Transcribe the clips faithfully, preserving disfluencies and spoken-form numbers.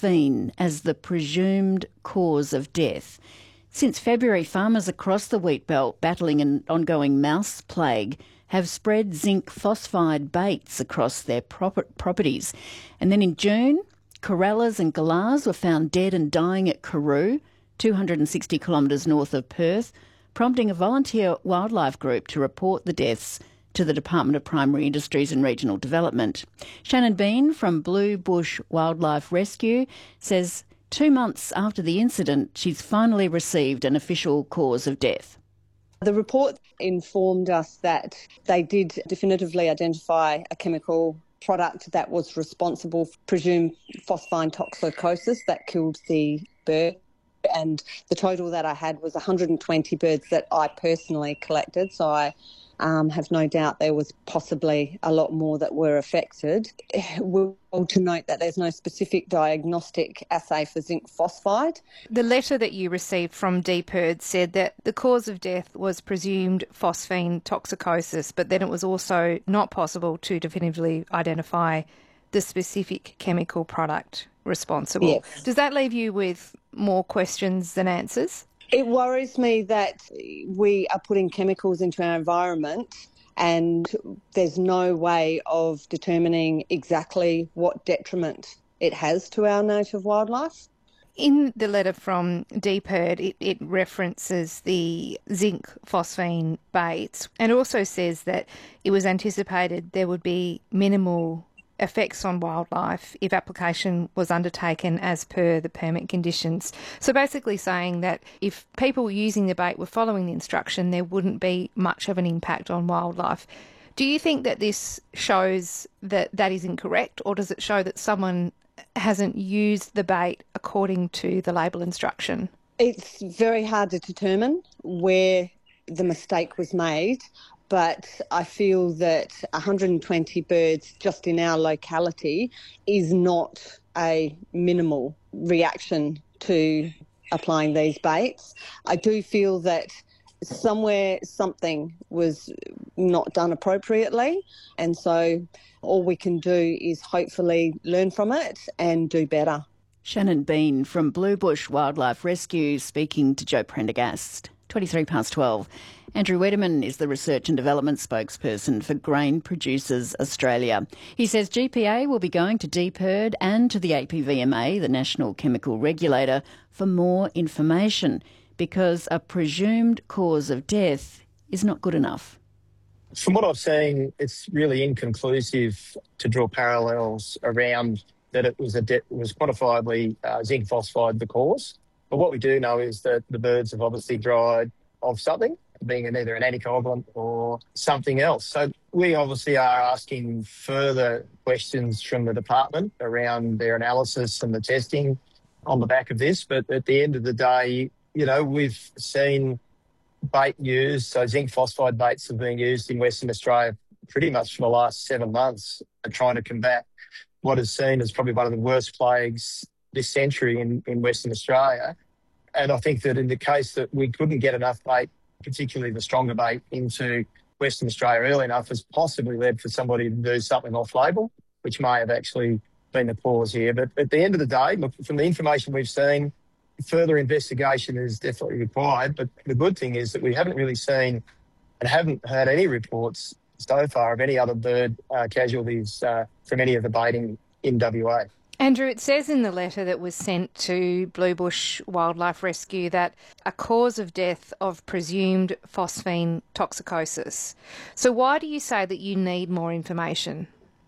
phosphine as the presumed cause of death. Since February, farmers across the wheat belt battling an ongoing mouse plague have spread zinc phosphide baits across their prop- properties. And then in June, corellas and galahs were found dead and dying at Karoo, two hundred sixty kilometres north of Perth, prompting a volunteer wildlife group to report the deaths to the Department of Primary Industries and Regional Development. Shannon Bean from Blue Bush Wildlife Rescue says two months after the incident, she's finally received an official cause of death. The report informed us that they did definitively identify a chemical product that was responsible for presumed phosphine toxicosis that killed the bird. And the total that I had was one hundred twenty birds that I personally collected. So I um, have no doubt there was possibly a lot more that were affected. We're to note that there's no specific diagnostic assay for zinc phosphide. The letter that you received from D P I R D said that the cause of death was presumed phosphine toxicosis, but then it was also not possible to definitively identify the specific chemical product responsible. Yes. Does that leave you with more questions than answers? It worries me that we are putting chemicals into our environment and there's no way of determining exactly what detriment it has to our native wildlife. In the letter from D P I R D, it, it references the zinc phosphine baits and also says that it was anticipated there would be minimal effects on wildlife if application was undertaken as per the permit conditions. So basically saying that if people were using the bait were following the instruction, there wouldn't be much of an impact on wildlife. Do you think that this shows that that is incorrect, or does it show that someone hasn't used the bait according to the label instruction? It's very hard to determine where the mistake was made, but I feel that one hundred twenty birds just in our locality is not a minimal reaction to applying these baits. I do feel that somewhere something was not done appropriately, and so all we can do is hopefully learn from it and do better. Shannon Bean from Blue Bush Wildlife Rescue speaking to Joe Prendergast. twenty-three past twelve. Andrew Wetterman is the Research and Development spokesperson for Grain Producers Australia. He says G P A will be going to D P I R D and to the A P V M A, the National Chemical Regulator, for more information because a presumed cause of death is not good enough. From what I've seen, it's really inconclusive to draw parallels around that it was a de- was quantifiably uh, zinc phosphide the cause. But what we do know is that the birds have obviously died of something, being an, either an anticoagulant or something else. So we obviously are asking further questions from the department around their analysis and the testing on the back of this. But at the end of the day, you know, we've seen bait used, so zinc phosphide baits have been used in Western Australia pretty much for the last seven months and trying to combat what is seen as probably one of the worst plagues this century in, in Western Australia. And I think that in the case that we couldn't get enough bait, particularly the stronger bait, into Western Australia early enough has possibly led for somebody to do something off-label, which may have actually been the cause here. But at the end of the day, look, from the information we've seen, further investigation is definitely required. But the good thing is that we haven't really seen and haven't heard any reports so far of any other bird uh, casualties uh, from any of the baiting in W A. Andrew, it says in the letter that was sent to Blue Bush Wildlife Rescue that a cause of death of presumed phosphine toxicosis. So why do you say that you need more information?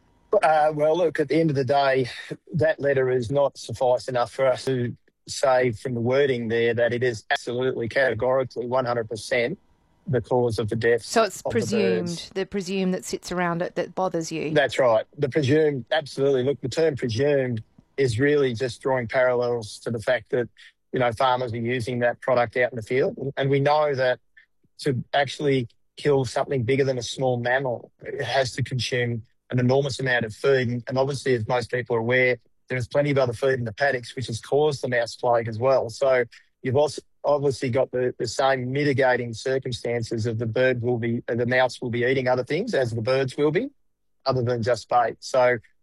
Uh, well, look, at the end of the day, that letter is not suffice enough for us to say from the wording there that it is absolutely categorically one hundred percent the cause of the death. So it's of presumed, the, the presumed that sits around it that bothers you. That's right. The presumed, absolutely. Look, the term presumed is really just drawing parallels to the fact that, you know, farmers are using that product out in the field. And we know that to actually kill something bigger than a small mammal, it has to consume an enormous amount of food. And obviously, as most people are aware, there's plenty of other food in the paddocks, which has caused the mouse plague as well. So you've also obviously got the, the same mitigating circumstances of the bird will be, the mouse will be eating other things as the birds will be, other than just bait. So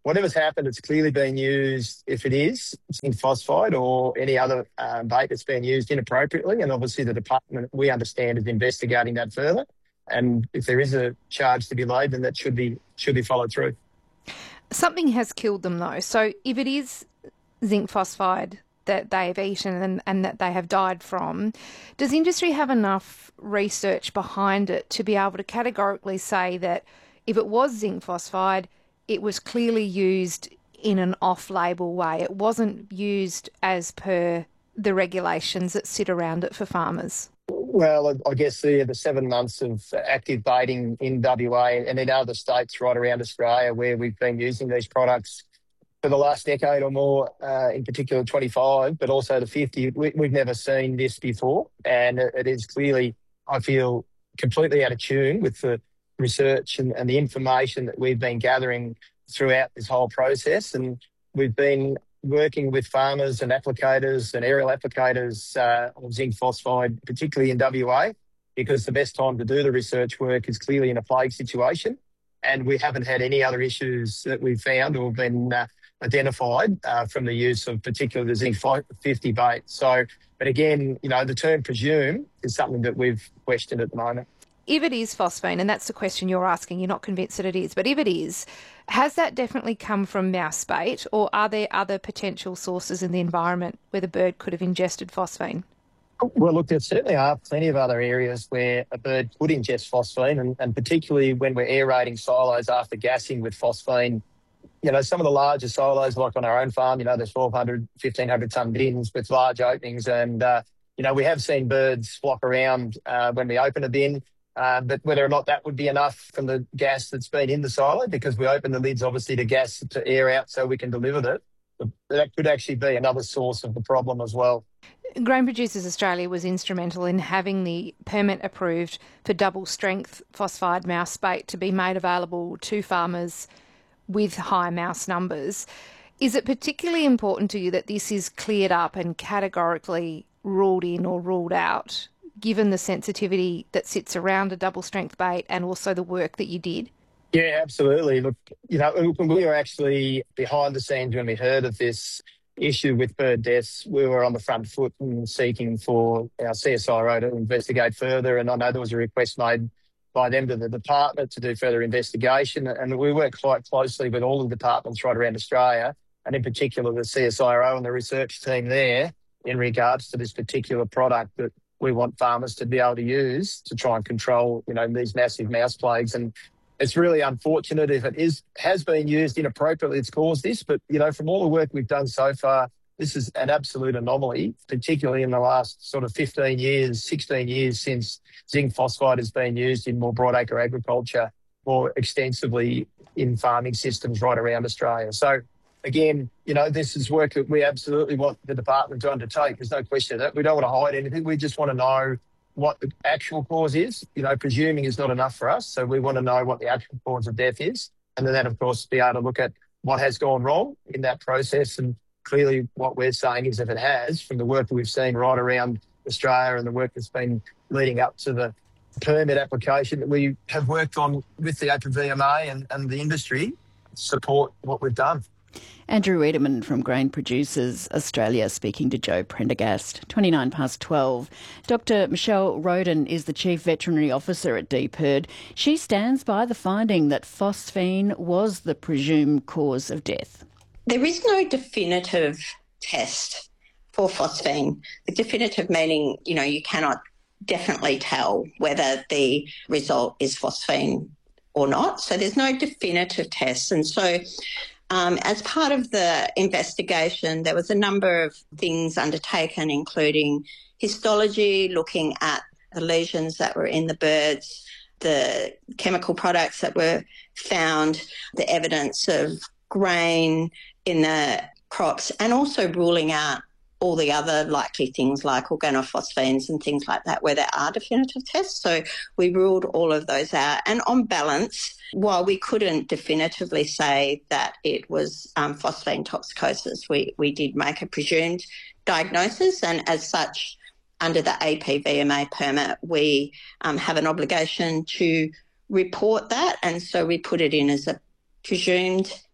whatever's happened, it's clearly been used, if it is, zinc phosphide or any other um, bait that's been used inappropriately. And obviously the department, we understand, is investigating that further. And if there is a charge to be laid, then that should be should be followed through. Something has killed them, though. So if it is zinc phosphide that they have eaten and, and that they have died from, does industry have enough research behind it to be able to categorically say that if it was zinc phosphide, it was clearly used in an off-label way? It wasn't used as per the regulations that sit around it for farmers? Well, I guess the, the seven months of active baiting in W A and in other states right around Australia where we've been using these products for the last decade or more, uh, in particular twenty-five, but also the fifty, we, we've never seen this before. And it, it is clearly, I feel, completely out of tune with the research and, and the information that we've been gathering throughout this whole process. And we've been working with farmers and applicators and aerial applicators uh, of zinc phosphide, particularly in W A, because the best time to do the research work is clearly in a plague situation. And we haven't had any other issues that we've found or been uh, identified uh, from the use of particularly the zinc fifty bait. So, but again, you know, the term presume is something that we've questioned at the moment. If it is phosphine, and that's the question you're asking, you're not convinced that it is, but if it is, has that definitely come from mouse bait, or are there other potential sources in the environment where the bird could have ingested phosphine? Well, look, there certainly are plenty of other areas where a bird could ingest phosphine, and, and particularly when we're aerating silos after gassing with phosphine. You know, some of the larger silos, like on our own farm, you know, there's twelve hundred, fifteen hundred tonne bins with large openings, and, uh, you know, we have seen birds flock around uh, when we open a bin. Uh, but whether or not that would be enough from the gas that's been in the silo, because we open the lids obviously to gas to air out so we can deliver that, that could actually be another source of the problem as well. Grain Producers Australia was instrumental in having the permit approved for double strength phosphide mouse bait to be made available to farmers with high mouse numbers. Is it particularly important to you that this is cleared up and categorically ruled in or ruled out, given the sensitivity that sits around a double strength bait and also the work that you did? Yeah, absolutely. Look, you know, when we were actually behind the scenes when we heard of this issue with bird deaths, we were on the front foot and seeking for our C S I R O to investigate further. And I know there was a request made by them to the department to do further investigation. And we work quite closely with all the departments right around Australia, and in particular the C S I R O and the research team there, in regards to this particular product that we want farmers to be able to use to try and control, you know, these massive mouse plagues. And it's really unfortunate if it is has been used inappropriately, it's caused this. But, you know, from all the work we've done so far, this is an absolute anomaly, particularly in the last sort of fifteen years, sixteen years since zinc phosphide has been used in more broadacre agriculture more extensively in farming systems right around Australia. So, again, you know, this is work that we absolutely want the department to undertake. There's no question of that. We don't want to hide anything. We just want to know what the actual cause is. You know, presuming is not enough for us. So we want to know what the actual cause of death is. And then, of course, be able to look at what has gone wrong in that process. And clearly what we're saying is if it has, from the work that we've seen right around Australia and the work that's been leading up to the permit application that we have worked on with the A P V M A and, and the industry, support what we've done. Andrew Wiedemann from Grain Producers Australia speaking to Joe Prendergast. twenty-nine past twelve. Doctor Michelle Roden is the Chief Veterinary Officer at D P I R D. She stands by the finding that phosphine was the presumed cause of death. There is no definitive test for phosphine. The definitive meaning, you know, you cannot definitely tell whether the result is phosphine or not. So there's no definitive test. And so Um, as part of the investigation, there was a number of things undertaken, including histology, looking at the lesions that were in the birds, the chemical products that were found, the evidence of grain in the crops, and also ruling out all the other likely things like organophosphines and things like that where there are definitive tests. So we ruled all of those out. And on balance, while we couldn't definitively say that it was um, phosphine toxicosis, we, we did make a presumed diagnosis, and as such, under the A P V M A permit, we um, have an obligation to report that, and so we put it in as a presumed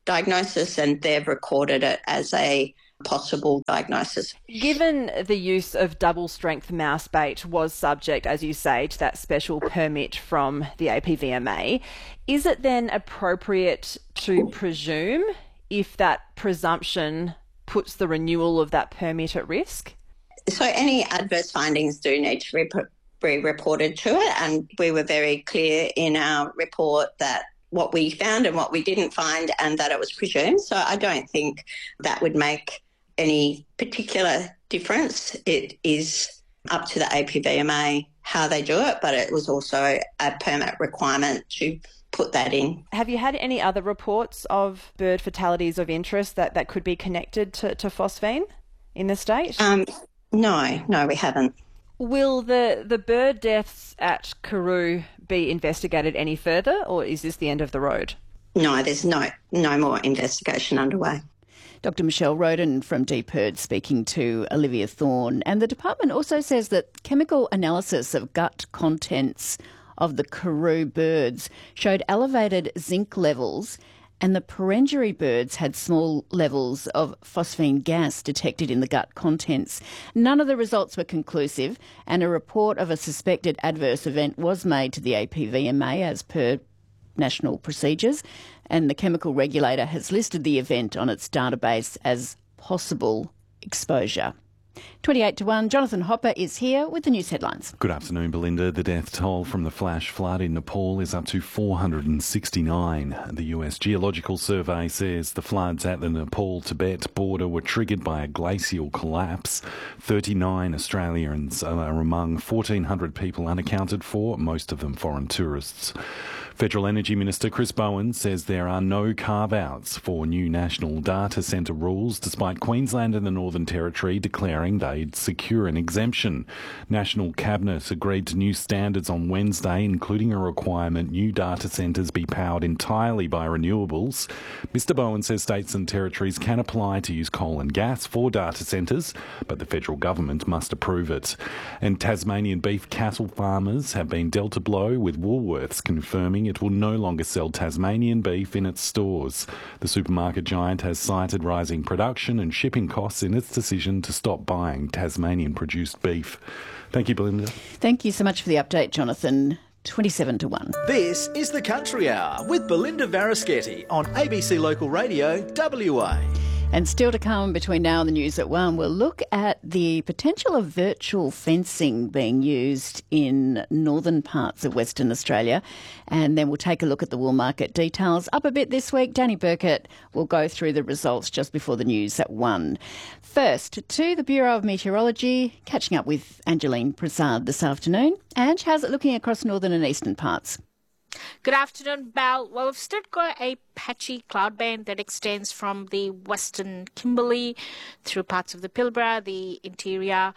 diagnosis, and they've recorded it as a possible diagnosis. Given the use of double-strength mouse bait was subject, as you say, to that special permit from the A P V M A, is it then appropriate to presume if that presumption puts the renewal of that permit at risk? So any adverse findings do need to be, be reported to it, and we were very clear in our report that what we found and what we didn't find, and that it was presumed. So I don't think that would make any particular difference. It is up to the A P V M A how they do it, but it was also a permit requirement to put that in. Have you had any other reports of bird fatalities of interest that, that could be connected to, to phosphine in the state? Um, no, no, we haven't. Will the, the bird deaths at Karoo be investigated any further, or is this the end of the road? No, there's no no more investigation underway. Doctor Michelle Roden from Deep Herd speaking to Olivia Thorne. And the department also says that chemical analysis of gut contents of the Karoo birds showed elevated zinc levels, and the Perenjori birds had small levels of phosphine gas detected in the gut contents. None of the results were conclusive, and a report of a suspected adverse event was made to the A P V M A as per national procedures, and the chemical regulator has listed the event on its database as possible exposure. twenty-eight to one, Jonathan Hopper is here with the news headlines. Good afternoon, Belinda. The death toll from the flash flood in Nepal is up to four hundred sixty-nine. The U S Geological Survey says the floods at the Nepal-Tibet border were triggered by a glacial collapse. thirty-nine Australians are among fourteen hundred people unaccounted for, most of them foreign tourists. Federal Energy Minister Chris Bowen says there are no carve-outs for new national data centre rules, despite Queensland and the Northern Territory declaring they'd secure an exemption. National Cabinet agreed to new standards on Wednesday, including a requirement new data centres be powered entirely by renewables. Mister Bowen says states and territories can apply to use coal and gas for data centres, but the federal government must approve it. And Tasmanian beef cattle farmers have been dealt a blow, with Woolworths confirming it will no longer sell Tasmanian beef in its stores. The supermarket giant has cited rising production and shipping costs in its decision to stop buying Tasmanian-produced beef. Thank you, Belinda. Thank you so much for the update, Jonathan. twenty-seven to one. This is the Country Hour with Belinda Varaschetti on A B C Local Radio W A. And still to come between now and the news at one, we'll look at the potential of virtual fencing being used in northern parts of Western Australia. And then we'll take a look at the wool market details. Up a bit this week, Danny Burkett will go through the results just before the news at one. First, to the Bureau of Meteorology, catching up with Angeline Prasad this afternoon. Ange, how's it looking across northern and eastern parts? Good afternoon, Belle. Well, we've still got a patchy cloud band that extends from the western Kimberley through parts of the Pilbara, the interior,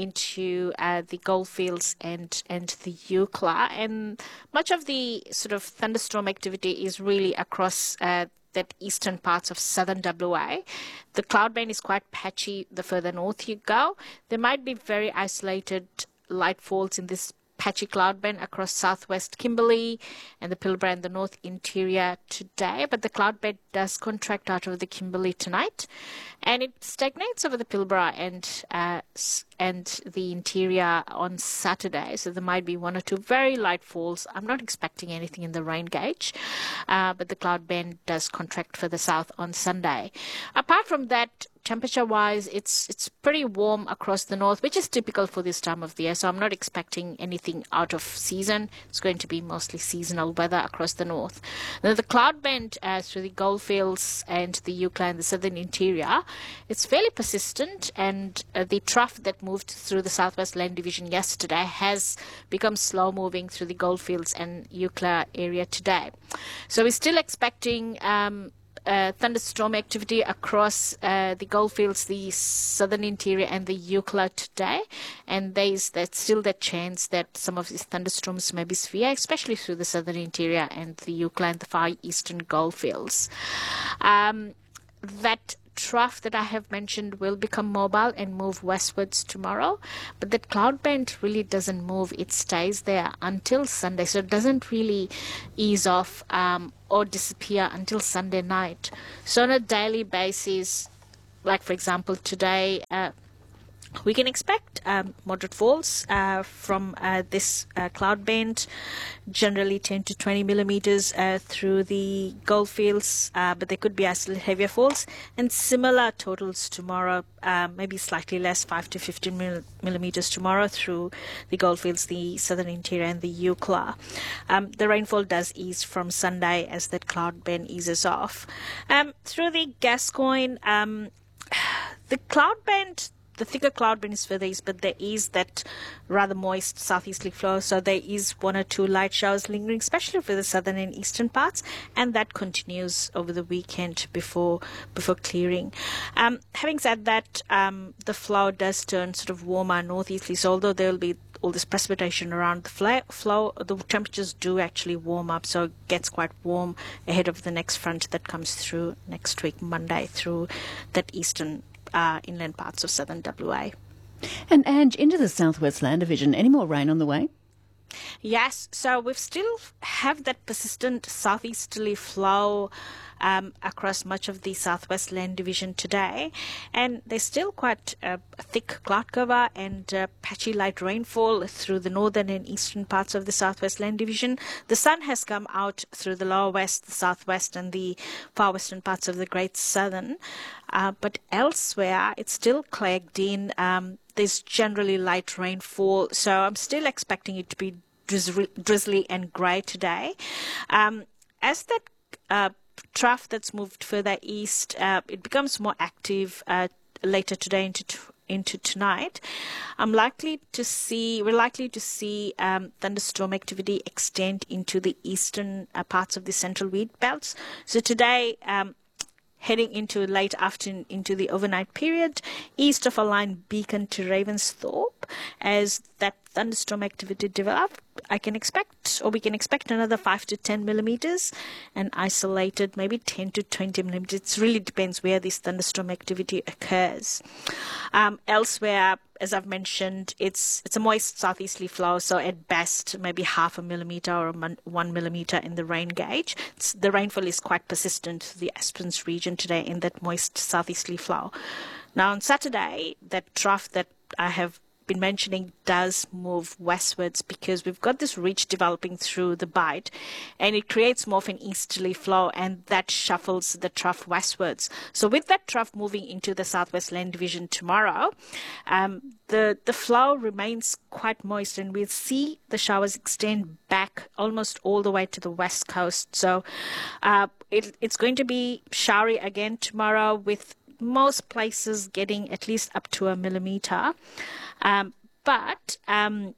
into uh, the Goldfields and, and the Eucla. And much of the sort of thunderstorm activity is really across uh, that eastern parts of southern W A. The cloud band is quite patchy the further north you go. There might be very isolated light falls in this patchy cloud band across southwest Kimberley and the Pilbara and the north interior today, but the cloud band does contract out of the Kimberley tonight, and it stagnates over the Pilbara and uh, and the interior on Saturday. So there might be one or two very light falls. I'm not expecting anything in the rain gauge, uh, but the cloud band does contract further south on Sunday. Apart from that, temperature-wise, it's it's pretty warm across the north, which is typical for this time of the year. So I'm not expecting anything out of season. It's going to be mostly seasonal weather across the north. Now, the cloud band uh, through the Goldfields and the Eucla and the southern interior, it's fairly persistent, and uh, the trough that moved through the Southwest Land Division yesterday has become slow-moving through the Goldfields and Eucla area today. So we're still expecting Um, Uh, thunderstorm activity across uh, the Goldfields, the southern interior and the Eucla today, and there's that still that chance that some of these thunderstorms may be severe, especially through the southern interior and the Eucla and the far eastern Goldfields. Um, that trough that I have mentioned will become mobile and move westwards tomorrow, but that cloud band really doesn't move. It stays there until Sunday, so it doesn't really ease off um, or disappear until Sunday night. So on a daily basis, like for example today, uh, we can expect um, moderate falls uh, from uh, this uh, cloud band, generally ten to twenty millimeters uh, through the Goldfields, uh, but there could be isolated heavier falls, and similar totals tomorrow, uh, maybe slightly less, five to fifteen mil- millimeters tomorrow through the Goldfields, the southern interior, and the Eucla. Um, the rainfall does ease from Sunday as that cloud band eases off. Um, through the Gascoyne, um, the cloud band, the thicker cloud band is further east, but there is that rather moist southeasterly flow, so there is one or two light showers lingering, especially for the southern and eastern parts, and that continues over the weekend before before clearing. Um, having said that, um, the flow does turn sort of warmer northeasterly, so although there will be all this precipitation around the fla- flow, the temperatures do actually warm up, so it gets quite warm ahead of the next front that comes through next week, Monday, through that eastern Uh, inland parts of southern W A. And Ange, into the southwest land division, any more rain on the way? Yes, so we still have that persistent southeasterly flow um, across much of the southwest land division today, and there's still quite a thick cloud cover and uh, patchy light rainfall through the northern and eastern parts of the southwest land division. The sun has come out through the lower west, the southwest, and the far western parts of the great southern, uh, but elsewhere it's still clogged in. Um, there's generally light rainfall, so I'm still expecting it to be drizzly, drizzly and grey today. Um, as that uh, trough that's moved further east, uh, it becomes more active uh, later today into t- into tonight. I'm likely to see, we're likely to see um, thunderstorm activity extend into the eastern uh, parts of the central wheat belts. So today, um, heading into late afternoon into the overnight period, east of a line Beacon to Ravensthorpe, as that thunderstorm activity develop, I can expect, or we can expect another five to ten millimeters, and isolated maybe ten to twenty millimeters. It really depends where this thunderstorm activity occurs. Um, elsewhere, as I've mentioned, it's it's a moist southeasterly flow, so at best maybe half a millimeter or mon- one millimeter in the rain gauge. It's, the rainfall is quite persistent to the Esperance region today in that moist southeasterly flow. Now on Saturday, that trough that I have been mentioning does move westwards because we've got this ridge developing through the Bight, and it creates more of an easterly flow, and that shuffles the trough westwards. So with that trough moving into the southwest land division tomorrow, um, the the flow remains quite moist, and we'll see the showers extend back almost all the way to the west coast. So uh, it, it's going to be showery again tomorrow, with most places getting at least up to a millimeter. Um, but um,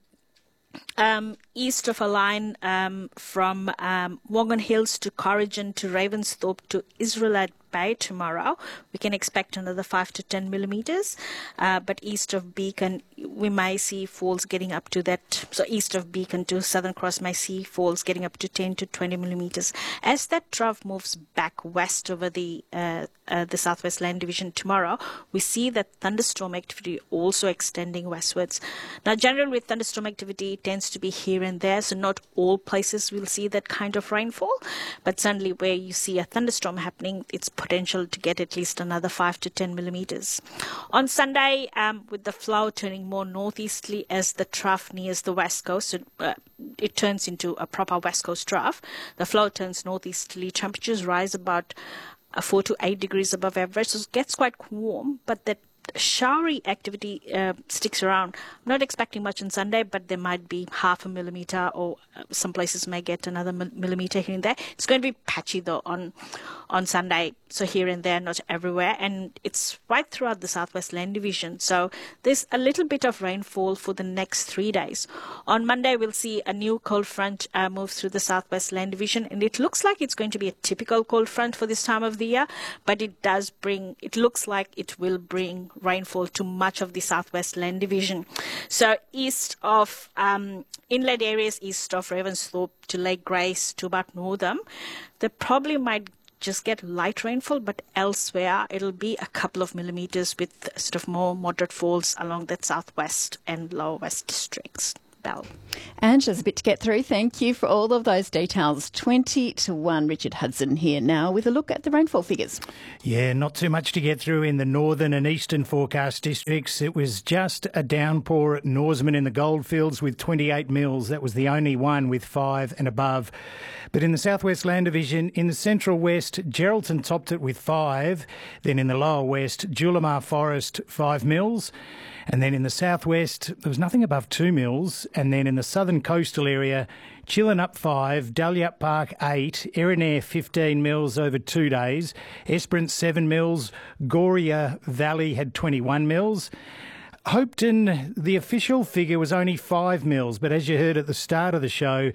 um, east of a line um, from um, Wongan Hills to Corrigan to Ravensthorpe to Israelite Bay tomorrow, we can expect another five to ten millimeters. Uh, but east of Beacon, we may see falls getting up to that. So east of Beacon to Southern Cross may see falls getting up to ten to twenty millimeters. As that trough moves back west over the uh, uh, the southwest land division tomorrow, we see that thunderstorm activity also extending westwards. Now, generally with thunderstorm activity, it tends to be here and there, so not all places will see that kind of rainfall, but certainly where you see a thunderstorm happening, it's potential to get at least another five to ten millimeters. On Sunday, um, with the flow turning more northeasterly as the trough nears the west coast, so, uh, it turns into a proper west coast trough. The flow turns northeasterly. Temperatures rise about uh, four to eight degrees above average, so it gets quite warm, but that showery activity uh, sticks around. I'm not expecting much on Sunday, but there might be half a millimeter, or uh, some places may get another mil- millimeter here and there. It's going to be patchy though on on Sunday, so here and there, not everywhere, and it's right throughout the southwest land division. So there's a little bit of rainfall for the next three days. On Monday, we'll see a new cold front uh, move through the southwest land division, and it looks like it's going to be a typical cold front for this time of the year, but it does bring, it looks like it will bring rainfall to much of the southwest land division. So east of um, inland areas, east of Ravensthorpe to Lake Grace to about Northam, there probably might just get light rainfall, but elsewhere it'll be a couple of millimeters with sort of more moderate falls along the southwest and lower west districts. Bell. Ange, there's a bit to get through. Thank you for all of those details. twenty to one. Richard Hudson here now with a look at the rainfall figures. Yeah, not too much to get through in the northern and eastern forecast districts. It was just a downpour at Norseman in the Goldfields with twenty-eight mils. That was the only one with five and above. But in the southwest land division, in the central west, Geraldton topped it with five. Then in the lower west, Julimar Forest, five mils. And then in the southwest, there was nothing above two mils. And then in the southern coastal area, Chillinup five, Dalyup Park eight, Erinair fifteen mils over two days, Esperance seven mils, Goria Valley had twenty-one mils. Hopetoun, the official figure was only five mils, but as you heard at the start of the show,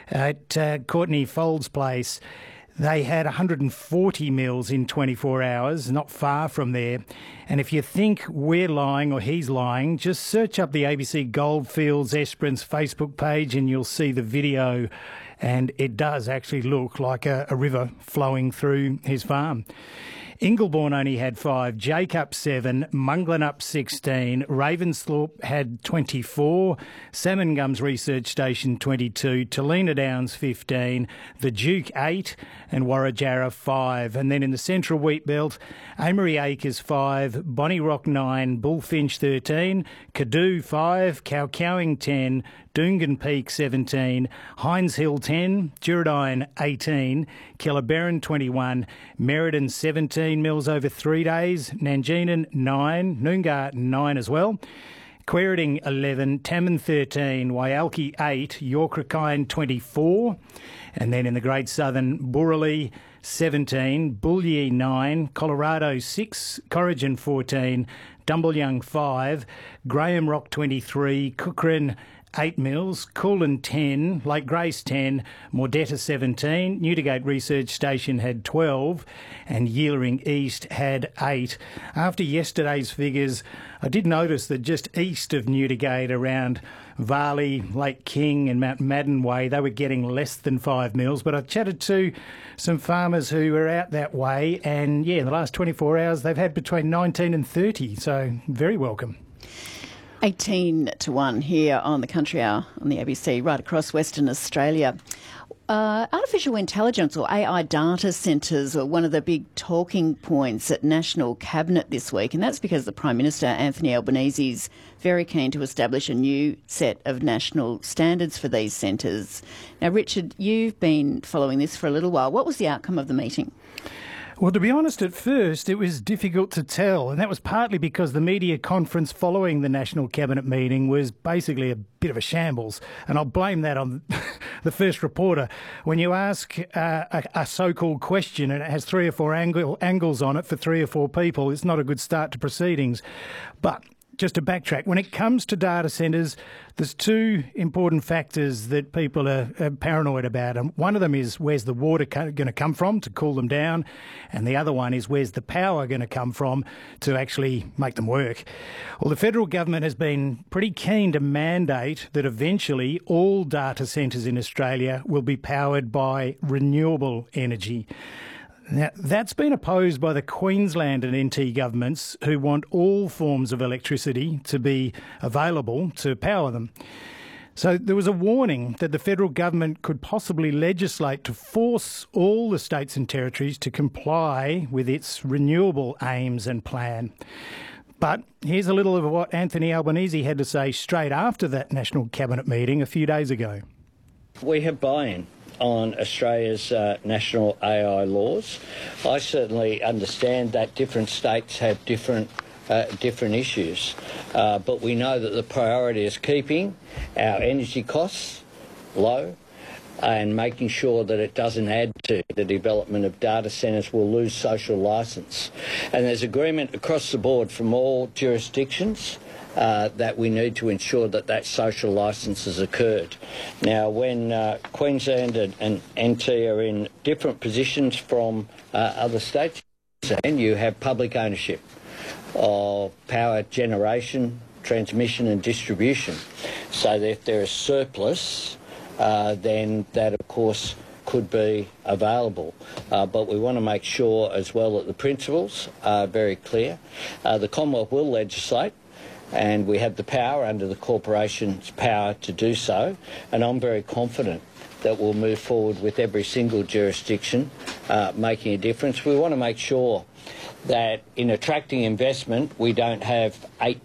at uh, Courtney Folds Place, they had one hundred forty mils in twenty-four hours, not far from there. And if you think we're lying or he's lying, just search up the A B C Goldfields Esperance Facebook page and you'll see the video. And it does actually look like a, a river flowing through his farm. Ingleborn only had five, Jacob seven, Munglanup sixteen, Ravensthorpe had twenty-four, Salmon Gums Research Station twenty-two, Talina Downs fifteen, The Duke eight and Warrajarra five. And then in the central wheat belt, Amory Acres five, Bonnie Rock nine, Bullfinch thirteen, Cadoo five, Cowcowing ten, Doongan Peak seventeen, Hines Hill ten, Duradine eighteen, Kellabarron twenty-one, Merredin seventeen mils over three days, Nanjinan nine, Noongar nine as well, Quairading eleven, Tamman thirteen, Waialki eight, York-Rakayan twenty-four, and then in the Great Southern, Burralee seventeen, Bullyee nine, Colorado six, Corrigan fourteen, Dumbleyung five, Graham Rock twenty-three, Cookrun eight mils, Coolin ten, Lake Grace ten, Mordetta seventeen, Newdigate Research Station had twelve, and Yeelering East had eight. After yesterday's figures, I did notice that just east of Newdigate, around Varley, Lake King and Mount Madden Way, they were getting less than five mils. But I chatted to some farmers who were out that way, and yeah, in the last twenty-four hours, they've had between nineteen and thirty, so very welcome. eighteen to one here on the Country Hour on the A B C right across Western Australia. Uh, artificial intelligence or A I data centres were one of the big talking points at National Cabinet this week, and that's because the Prime Minister, Anthony Albanese, is very keen to establish a new set of national standards for these centres. Now, Richard, you've been following this for a little while. What was the outcome of the meeting? Well, to be honest, at first it was difficult to tell, and that was partly because the media conference following the National Cabinet meeting was basically a bit of a shambles, and I'll blame that on the first reporter. When you ask uh, a, a so-called question and it has three or four angle, angles on it for three or four people, it's not a good start to proceedings. But just to backtrack, when it comes to data centres, there's two important factors that people are, are paranoid about. And one of them is where's the water co- going to come from to cool them down, and the other one is where's the power going to come from to actually make them work. Well, the federal government has been pretty keen to mandate that eventually all data centres in Australia will be powered by renewable energy. Now, that's been opposed by the Queensland and N T governments, who want all forms of electricity to be available to power them. So there was a warning that the federal government could possibly legislate to force all the states and territories to comply with its renewable aims and plan. But here's a little of what Anthony Albanese had to say straight after that National Cabinet meeting a few days ago. We have buy-in on Australia's uh, national A I laws. I certainly understand that different states have different uh, different issues, uh, but we know that the priority is keeping our energy costs low and making sure that it doesn't add to the development of data centres will lose social licence. And there's agreement across the board from all jurisdictions Uh, that we need to ensure that that social licence has occurred. Now, when uh, Queensland and, and N T are in different positions from uh, other states, and you have public ownership of power generation, transmission and distribution. So that if there is surplus, uh, then that, of course, could be available. Uh, but we want to make sure as well that the principles are very clear. Uh, the Commonwealth will legislate, and we have the power under the corporation's power to do so, and I'm very confident that we'll move forward with every single jurisdiction uh, making a difference. We want to make sure that in attracting investment we don't have eight